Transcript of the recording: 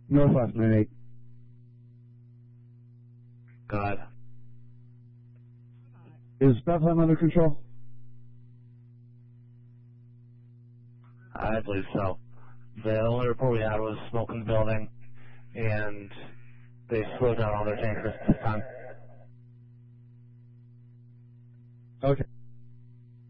Northwest 98. Go ahead. Is Bethlehem under control? I believe so. The only report we had was smoke in the building, and they slowed down all their tankers at this time. Okay.